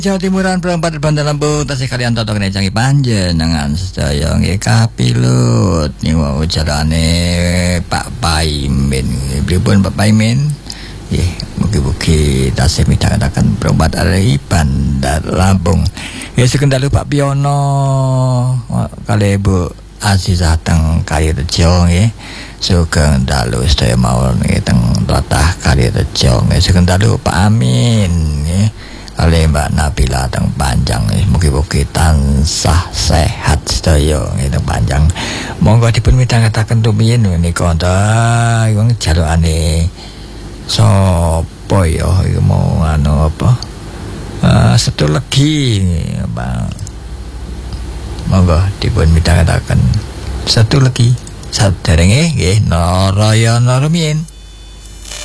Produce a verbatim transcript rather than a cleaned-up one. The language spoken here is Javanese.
Jawa Timuran perempat Bandar Lampung tasih kalian totong necangi panjenengan sedaya nggih kapilut niku ujarane Pak Paimin. Pripun Pak Paimin? Nggih, mugi-mugi tasih midhangetaken perempat ari Bandar Lampung. Ya sekendalu Pak Piono kali Bu Azizah teng Kalirejo nggih. Sugeng dalu sedaya mawon nggih teng tlatah Kalirejo nggih. Sekendalu Pak Amin nggih. Oleh Mbak Nabila teng panjang mugi-mugi tansah sehat sedaya teng panjang. Monggo dipun midhangetaken rumiyin menika ta wong jalukane sapa ya iku mau anu apa uh, setu legi Bang. Monggo dipun midhangetaken setu legi saderenge nggih Narayana rumiyin.